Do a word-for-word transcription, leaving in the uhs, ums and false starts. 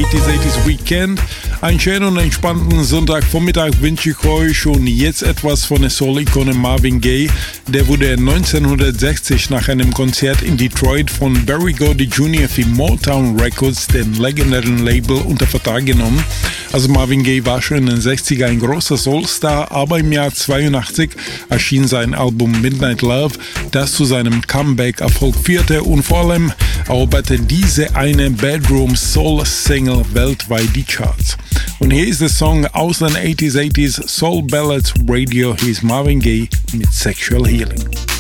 achtziger achtziger Weekend. Einen schönen und entspannten Sonntagvormittag wünsche ich euch und jetzt etwas von der Soul-Ikone Marvin Gaye. Der wurde neunzehnhundertsechzig nach einem Konzert in Detroit von Berry Gordy Junior für Motown Records, dem legendären Label, unter Vertrag genommen. Also Marvin Gaye war schon in den sechziger ein großer Soulstar, aber im Jahr zweiundachtzig erschien sein Album Midnight Love, das zu seinem Comeback-Erfolg führte und vor allem eroberte diese eine Bedroom-Soul-Single weltweit die Charts. Und hier ist der Song aus den achtziger achtziger Soul Ballads Radio. Hier ist Marvin Gaye mit Sexual Healing.